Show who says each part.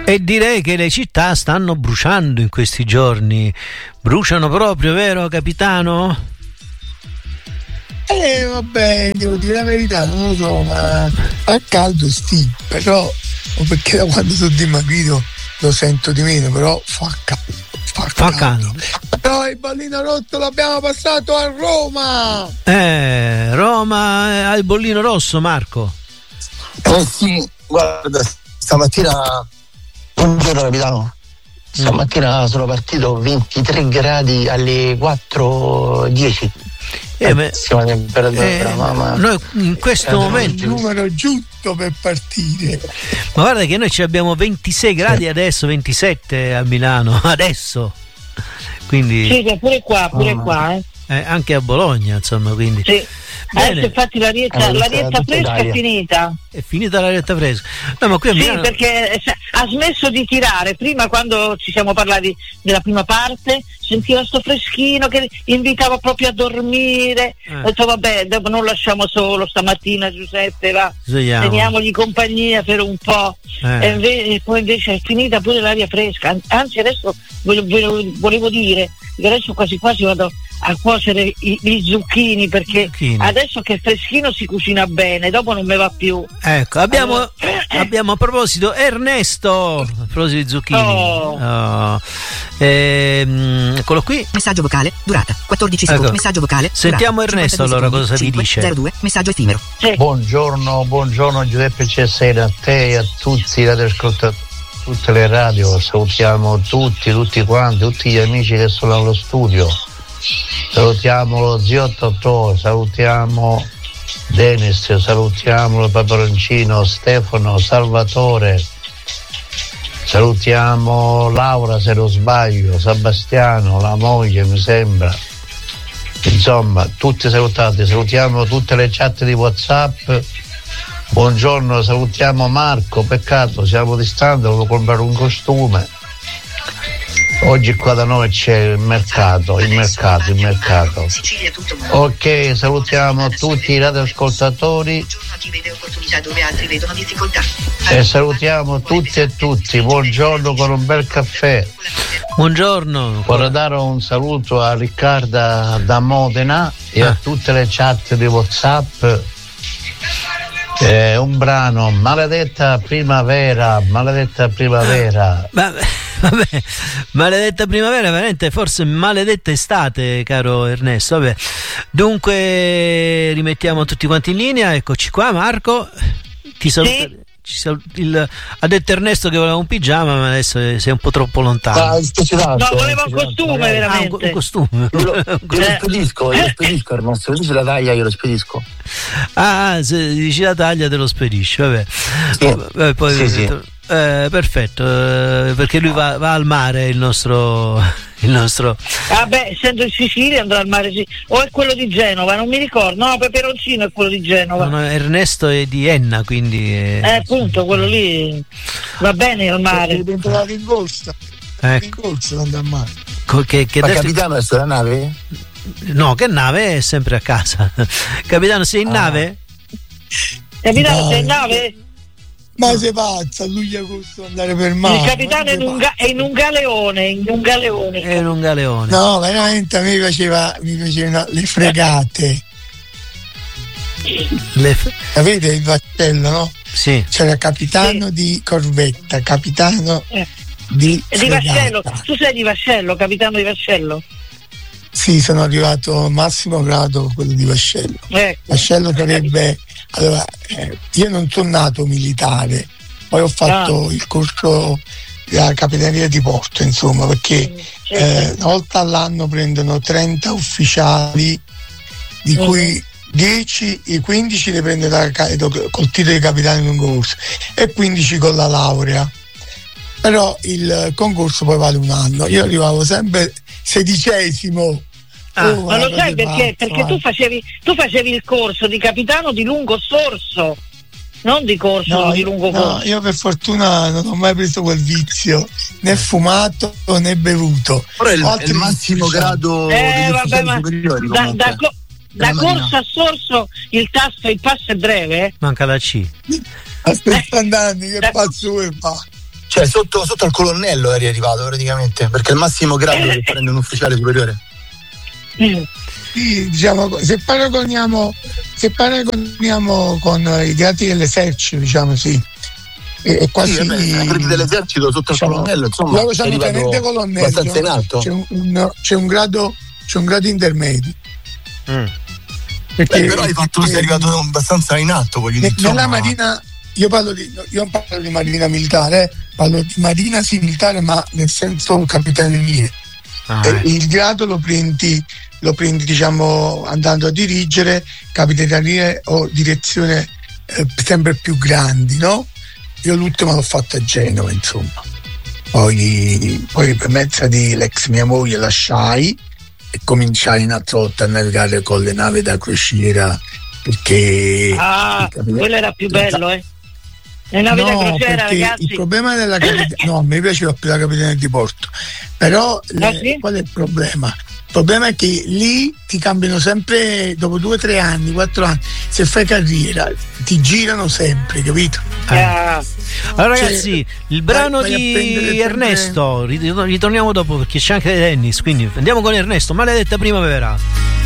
Speaker 1: E direi che le città stanno bruciando in questi giorni. Bruciano proprio, vero capitano?
Speaker 2: Vabbè, devo dire la verità, non lo so, ma fa caldo però perché da quando sono dimagrito lo sento di meno, però fa caldo. Però il bollino rosso l'abbiamo passato a Roma.
Speaker 1: Roma ha il bollino rosso, Marco.
Speaker 3: Sì, guarda, stamattina, buongiorno capitano, stamattina sono partito 23 gradi alle 4:10.
Speaker 1: Noi in questo momento
Speaker 2: il numero giusto per partire.
Speaker 1: Ma guarda che noi ci abbiamo 26 gradi adesso, 27 a Milano adesso, quindi
Speaker 4: sì, pure qua
Speaker 1: anche a Bologna, insomma, quindi
Speaker 4: sì. Adesso infatti l'arietta fresca è finita.
Speaker 1: È finita l'arietta fresca. No, ma qui a Milano...
Speaker 4: Sì, perché ha smesso di tirare. Prima, quando ci siamo parlati della prima parte, sentiva sto freschino che invitava proprio a dormire. Ho detto vabbè, non lasciamo solo stamattina Giuseppe, va, teniamogli compagnia per un po'. E poi invece è finita pure l'aria fresca. Anzi, adesso volevo dire che adesso quasi quasi vado a cuocere gli zucchini, perché adesso che è freschino si cucina bene, dopo non me va più.
Speaker 1: Ecco, abbiamo a proposito Ernesto, a proposito di zucchini. Eccolo qui.
Speaker 5: Messaggio vocale, durata 14 secondi.
Speaker 1: Ecco.
Speaker 5: Messaggio vocale.
Speaker 1: Sentiamo Ernesto allora cosa vi dice.
Speaker 5: 02, messaggio effimero.
Speaker 4: Sì.
Speaker 6: Buongiorno Giuseppe CSN, a te e a tutti i radioascoltatori, tutte le radio, salutiamo tutti quanti, tutti gli amici che sono allo studio. Salutiamo lo zio Totò, salutiamo Denis, salutiamo il Paperoncino, Stefano, Salvatore, salutiamo Laura se non sbaglio, Sebastiano, la moglie mi sembra, insomma tutti salutati, salutiamo tutte le chat di WhatsApp. Buongiorno, salutiamo Marco, peccato siamo distanti, devo comprare un costume. Oggi qua da noi c'è il mercato. Ok, salutiamo tutti i radioascoltatori e salutiamo tutti e tutti. Buongiorno con un bel caffè.
Speaker 1: Buongiorno.
Speaker 6: Vorrei dare un saluto a Riccarda da Modena e a tutte le chat di WhatsApp. Un brano, maledetta primavera.
Speaker 1: Vabbè, maledetta primavera, veramente, forse maledetta estate, caro Ernesto. Vabbè. Dunque rimettiamo tutti quanti in linea, eccoci qua. Marco, ti saluta.
Speaker 4: Sì.
Speaker 1: Ha detto Ernesto che voleva un pigiama, ma adesso sei un po' troppo lontano.
Speaker 4: No, voleva un costume, veramente.
Speaker 1: Un costume.
Speaker 3: Io lo spedisco Ernesto, dici la taglia, io lo spedisco.
Speaker 1: Se dici la taglia te lo spedisci, vabbè.
Speaker 3: Sì.
Speaker 1: Vabbè, poi
Speaker 3: Sì.
Speaker 1: Perfetto, perché lui va al mare, il nostro
Speaker 4: Vabbè, essendo in Sicilia andrà al mare, sì. O è quello di Genova, non mi ricordo. No, Peperoncino è quello di Genova.
Speaker 1: No, Ernesto è di Enna, quindi
Speaker 4: appunto, quello lì va bene al mare.
Speaker 2: Deve entrare in corsa.
Speaker 1: Ecco.
Speaker 2: In corsa andare a mare.
Speaker 1: Che
Speaker 3: Ma capitano è sulla nave?
Speaker 1: No, che nave è sempre a casa. Capitano, sei in nave?
Speaker 4: Capitano, sei in nave?
Speaker 2: Ma sei pazza, luglio agosto andare per mare.
Speaker 4: Il capitano è in un galeone.
Speaker 1: È in un galeone.
Speaker 2: No, veramente a me mi facevano le fregate. Sapete il vascello, no?
Speaker 1: Sì.
Speaker 2: C'era capitano di corvetta, capitano di
Speaker 4: Vascello. Tu sei di Vascello, capitano di Vascello?
Speaker 2: Sì, sono arrivato al massimo grado quello di vascello. Vascello sarebbe... Allora, io non sono nato militare, poi ho fatto il corso della capitaneria di porto, insomma, perché una volta all'anno prendono 30 ufficiali, di cui 15 le prende col titolo di capitano di un corso e 15 con la laurea. Però il concorso poi vale un anno. Io arrivavo sempre 16°.
Speaker 4: Ma lo sai perché? Perché tu facevi il corso di capitano di lungo sorso, non di corso di lungo corso.
Speaker 2: No, io per fortuna non ho mai preso quel vizio, né fumato né bevuto.
Speaker 3: Però è il massimo grado degli ufficiali superiori.
Speaker 4: Da corso a sorso il passo è breve?
Speaker 1: Manca la C.
Speaker 2: Aspetta anni, che pazzo vuoi fa?
Speaker 3: Cioè sotto al colonnello eri arrivato praticamente, perché è il massimo grado che prende un ufficiale superiore.
Speaker 2: Sì, diciamo, se paragoniamo con i gradi dell'esercito, diciamo, sì. È quasi
Speaker 3: i gradi dell'esercito sotto, diciamo, il colonnello, insomma,
Speaker 2: loro c'hanno tenente colonnello,
Speaker 3: abbastanza in alto.
Speaker 2: C'è un grado intermedio.
Speaker 3: Perché però hai fatto, sei arrivato abbastanza in alto, voglio dire.
Speaker 2: Nella marina, io parlo di marina militare, parlo di marina militare, ma nel senso capitaneria. Il grado lo prendi, diciamo, andando a dirigere capitanerie o direzione sempre più grandi, no? Io l'ultima l'ho fatta a Genova, insomma. Poi per mezzo di l'ex mia moglie lasciai e cominciai in altra volta a navigare con le navi da crociera, perché
Speaker 4: quello era più bello, le navi da crociera, ragazzi.
Speaker 2: Il problema della no, a me piaceva più la capitania di porto, però qual è il problema? Il problema è che lì ti cambiano sempre, dopo 2, 3 anni, 4 anni, se fai carriera ti girano sempre, capito?
Speaker 1: Allora ragazzi, il brano di Ernesto, ritorniamo dopo perché c'è anche tennis, quindi andiamo con Ernesto, Maledetta Primavera.